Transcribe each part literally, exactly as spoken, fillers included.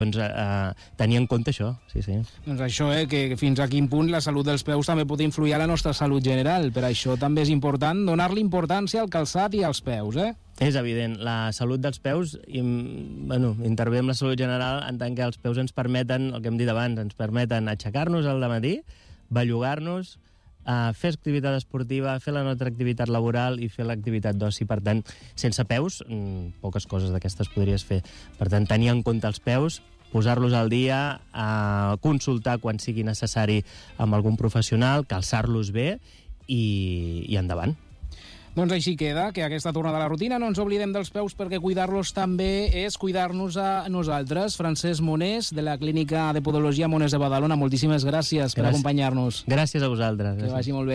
doncs, eh, tenir en compte això, sí, sí. Doncs això, eh, que fins a quin punt la salut dels peus també pot influir a la nostra salut general. Per això també és important donar-li importància al calçat i als peus, eh? És evident, la salut dels peus i, bueno, intervé amb la salut general en tant que els peus ens permeten, el que hem dit abans, ens permeten aixecar-nos al dematí, bellugar-nos, Uh, fer activitat esportiva, fer la nostra activitat laboral i fer l'activitat d'oci. Per tant, sense peus, mm, poques coses d'aquestes podries fer. Per tant, tenir en compte els peus, posar-los al dia, uh, consultar quan sigui necessari amb algun professional, calçar-los bé i, i endavant. Doncs així queda, que aquesta tornada a la rutina no ens oblidem dels peus, perquè cuidar-los també és cuidar-nos a nosaltres. Francesc Monés, de la Clínica de Podologia Monés de Badalona, moltíssimes gràcies, gràcies. per acompanyar-nos. Gràcies a vosaltres. Que vagi molt bé.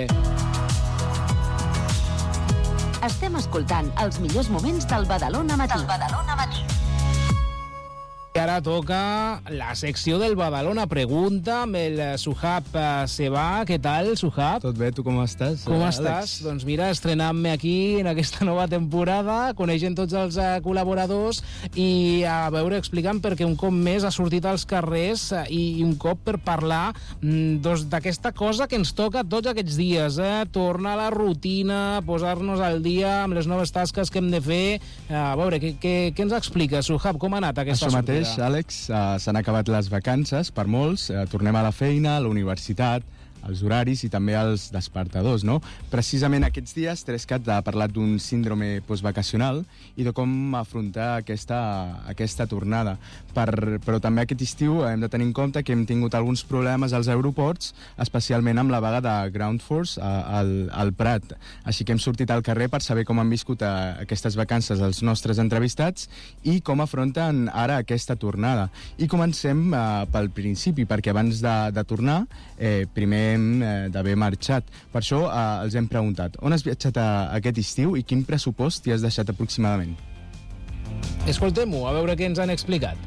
Estem escoltant els millors moments del Badalona Matí. Del Badalona Matí. I ara toca la secció del Badalona Pregunta amb el Suhab Sebà. Què tal, Suhab? Tot bé, tu com estàs? Com eh, estàs? Doncs mira, estrenant-me aquí en aquesta nova temporada, coneixent tots els uh, col·laboradors i a veure, explicant perquè un cop més ha sortit als carrers uh, i, i un cop per parlar mm, doncs, d'aquesta cosa que ens toca tots aquests dies, eh? Tornar a la rutina, posar-nos al dia amb les noves tasques que hem de fer. Uh, a veure, què, què, què ens explica, Suhab? Com ha anat aquesta Això sortida? mateix, Àlex, uh, s'han acabat les vacances per molts, uh, tornem a la feina, a la universitat, els horaris i també els despertadors, no? Precisament aquests dies Trescat ha parlat d'un síndrome postvacacional i de com afrontar aquesta, aquesta tornada. Per, però també aquest estiu hem de tenir en compte que hem tingut alguns problemes als aeroports, especialment amb la vaga de Ground Force a, al, al Prat. Així que hem sortit al carrer per saber com han viscut a, aquestes vacances els nostres entrevistats i com afronten ara aquesta tornada. I comencem uh, pel principi, perquè abans de, de tornar, eh, primer d'haver marxat. Per això eh, els hem preguntat on has viatjat a, aquest estiu i quin pressupost t'hi has deixat aproximadament. Escoltem-ho, a veure què ens han explicat.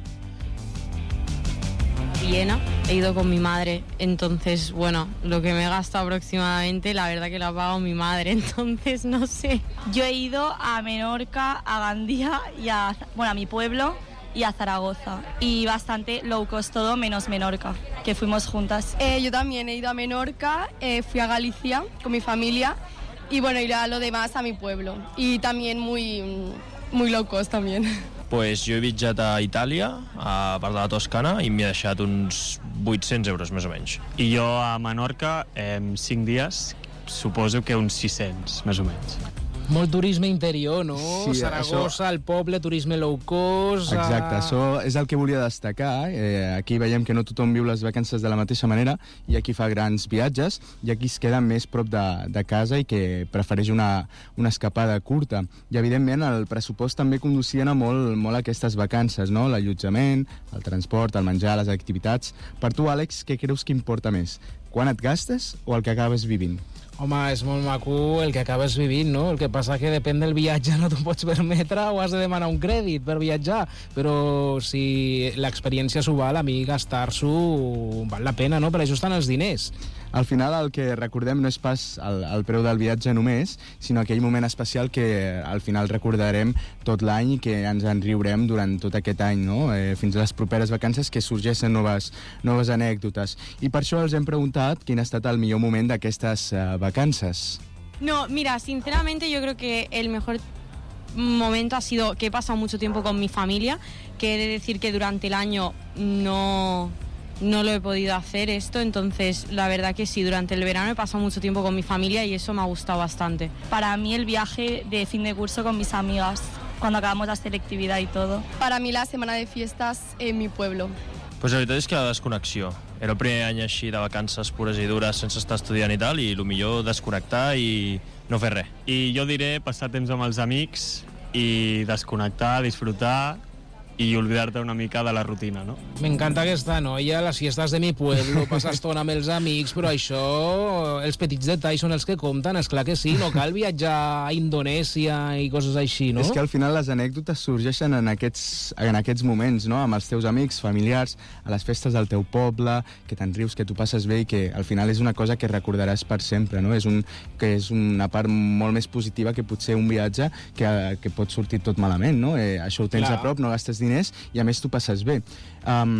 Viena, he ido con mi madre, entonces, bueno, lo que me he gastado aproximadamente, la verdad que lo ha pagado mi madre, entonces no sé. Yo he ido a Menorca, a Gandía y a, bueno, a mi pueblo y a Zaragoza. Y bastante low cost todo, menos Menorca, que fuimos juntas. Eh, yo también he ido a Menorca, eh, fui a Galicia con mi familia y bueno, ir a lo demás a mi pueblo. Y también muy, muy low cost también. Pues jo he viatjat a Itàlia, a part de la Toscana, i m'hi he deixat uns vuit-cents euros, més o menys. I jo a Menorca, eh, cinc dies, suposo que uns sis-cents, més o menys. Molt turisme interior, no? Sí, Saragossa, això... el poble, turisme low cost... Exacte, a... això és el que volia destacar. Eh, aquí veiem que no tothom viu les vacances de la mateixa manera i aquí fa grans viatges i aquí es queda més prop de, de casa i que prefereix una, una escapada curta. I evidentment el pressupost també condiciona molt, molt aquestes vacances, no? L'allotjament, el transport, el menjar, les activitats. Per tu, Àlex, què creus que importa més? Quan et gastes o el que acabes vivint? Home, és molt maco el que acabes vivint, no? El que passa que depèn del viatge, no t'ho pots permetre o has de demanar un crèdit per viatjar, però si l'experiència s'ho val, a mi gastar-s'ho val la pena, no? Per això estan els diners. Al final el que recordem no és pas el, el preu del viatge només, sinó aquell moment especial que al final recordarem tot l'any i que ens en riurem durant tot aquest any, no? Eh, fins a les properes vacances que sorgeixen noves, noves anècdotes. I per això els hem preguntat quin ha estat el millor moment d'aquestes eh, vacances. No, mira, sinceramente yo creo que el mejor momento ha sido que he pasado mucho tiempo con mi familia, que he de decir que durante el año no... no lo he podido hacer esto, entonces la verdad que sí, durante el verano he pasado mucho tiempo con mi familia y eso me ha gustado bastante. Para mí el viaje de fin de curso con mis amigas, cuando acabamos la selectividad y todo. Para mí la semana de fiestas en mi pueblo. Pues la veritat és que la desconnexió. Era el primer any així de vacances pures i dures sense estar estudiant i tal, i el millor desconnectar i no fer res. I jo diré passar temps amb els amics i desconnectar, disfrutar i oblidar-te una mica de la rutina, no? M'encanta aquesta noia, les fiestes de mi pueblo, passar estona amb els amics, però això, els petits detalls són els que compten, és clar que sí, no cal viatjar a Indonèsia i coses així, no? És que al final les anècdotes sorgeixen en aquests, en aquests moments, no? Amb els teus amics, familiars, a les festes del teu poble, que te'n rius, que tu passes bé i que al final és una cosa que recordaràs per sempre, no? És, un, que és una part molt més positiva que potser un viatge que, que pot sortir tot malament, no? Eh, això ho tens clar. A prop, no gastes diners diners i a més tu passes bé. Um,